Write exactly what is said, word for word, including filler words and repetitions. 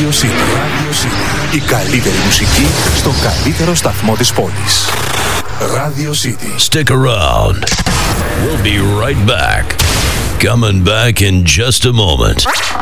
Radio City. Radio City. Η καλύτερη μουσική στον καλύτερο σταθμό της πόλης. Radio City. Stick around. We'll be right back. Coming back in just a moment.